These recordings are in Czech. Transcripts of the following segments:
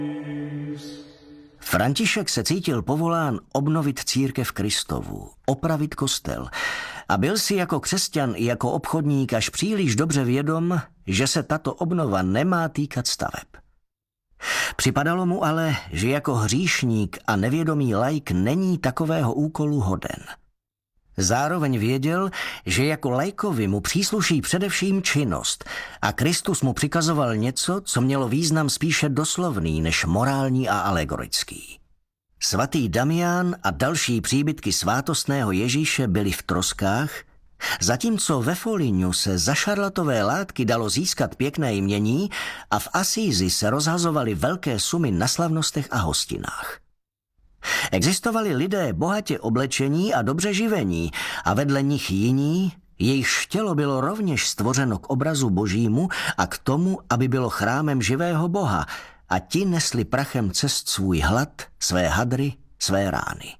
František se cítil povolán obnovit církev Kristovu, opravit kostel a byl si jako křesťan i jako obchodník až příliš dobře vědom, že se tato obnova nemá týkat staveb. Připadalo mu ale, že jako hříšník a nevědomý laik není takového úkolu hoden. Zároveň věděl, že jako laikovi mu přísluší především činnost a Kristus mu přikazoval něco, co mělo význam spíše doslovný než morální a alegorický. Svatý Damián a další příbytky svátostného Ježíše byly v troskách, zatímco ve Folignu se za šarlatové látky dalo získat pěkné jmění a v Asízi se rozhazovaly velké sumy na slavnostech a hostinách. Existovali lidé bohatě oblečení a dobře živení a vedle nich jiní, jejichž tělo bylo rovněž stvořeno k obrazu Božímu a k tomu, aby bylo chrámem živého Boha, a ti nesli prachem cest svůj hlad, své hadry, své rány.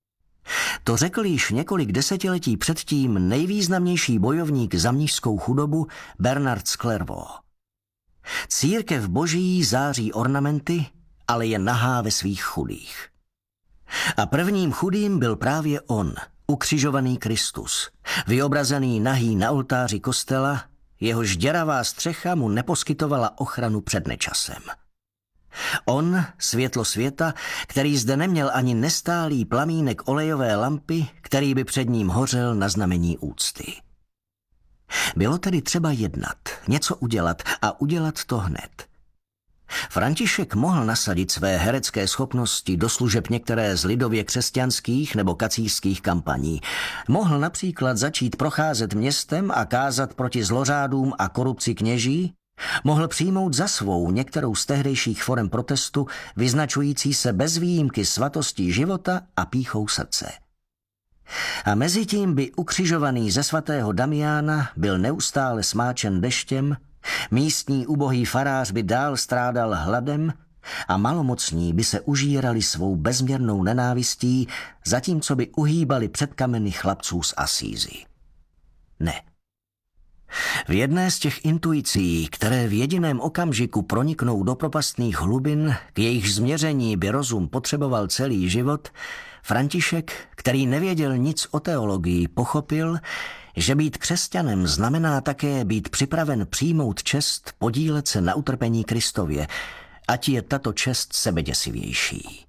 To řekl již několik desetiletí předtím nejvýznamnější bojovník za mnišskou chudobu Bernard z Clairvaux. Církev Boží září ornamenty, ale je nahá ve svých chudých. A prvním chudým byl právě on, ukřižovaný Kristus, vyobrazený nahý na oltáři kostela, jehož děravá střecha mu neposkytovala ochranu před nečasem. On, světlo světa, který zde neměl ani nestálý plamínek olejové lampy, který by před ním hořel na znamení úcty. Bylo tedy třeba jednat, něco udělat a udělat to hned. František mohl nasadit své herecké schopnosti do služeb některé z lidově křesťanských nebo kacířských kampaní. Mohl například začít procházet městem a kázat proti zlořádům a korupci kněží. Mohl přijmout za svou některou z tehdejších forem protestu, vyznačující se bez výjimky svatostí života a pýchou srdce. A mezitím by ukřižovaný ze svatého Damiána byl neustále smáčen deštěm, místní ubohý farář by dál strádal hladem a malomocní by se užírali svou bezměrnou nenávistí, zatímco by uhýbali před kameny chlapců z Asízy. Ne. V jedné z těch intuicí, které v jediném okamžiku proniknou do propastných hlubin, k jejich změření by rozum potřeboval celý život, František, který nevěděl nic o teologii, pochopil, že být křesťanem znamená také být připraven přijmout čest, podílet se na utrpení Kristově, ať je tato čest sebeděsivější.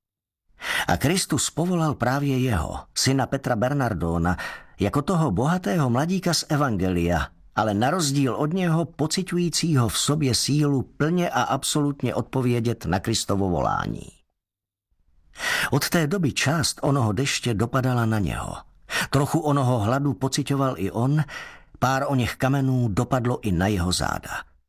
A Kristus povolal právě jeho, syna Petra Bernardona, jako toho bohatého mladíka z Evangelia, ale na rozdíl od něho pociťujícího v sobě sílu plně a absolutně odpovědět na Kristovo volání. Od té doby část onoho deště dopadala na něho. Trochu onoho hladu pociťoval i on, pár oněch kamenů dopadlo i na jeho záda.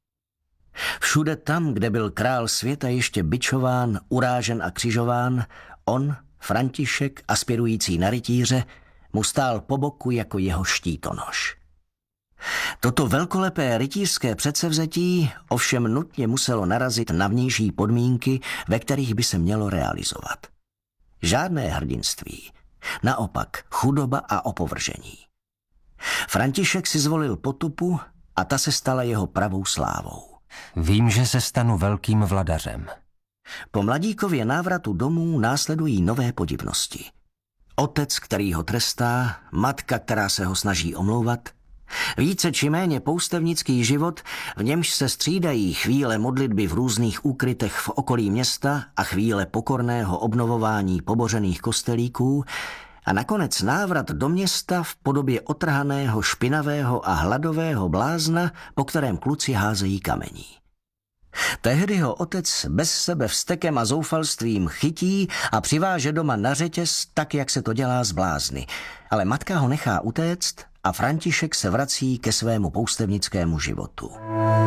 Všude tam, kde byl král světa ještě bičován, urážen a křižován, on, František, aspirující na rytíře, mu stál po boku jako jeho štítonož. Toto velkolepé rytířské předsevzetí ovšem nutně muselo narazit na vnější podmínky, ve kterých by se mělo realizovat. Žádné hrdinství, naopak chudoba a opovržení. František si zvolil potupu a ta se stala jeho pravou slávou. Vím, že se stanu velkým vladařem. Po mladíkově návratu domů následují nové podivnosti. Otec, který ho trestá, matka, která se ho snaží omlouvat, více či méně poustevnický život, v němž se střídají chvíle modlitby v různých úkrytech v okolí města a chvíle pokorného obnovování pobořených kostelíků a nakonec návrat do města v podobě otrhaného, špinavého a hladového blázna, po kterém kluci házejí kamení. Tehdy ho otec bez sebe vztekem a zoufalstvím chytí a přiváže doma na řetěz, tak jak se to dělá z blázny, ale matka ho nechá utéct a František se vrací ke svému poustevnickému životu.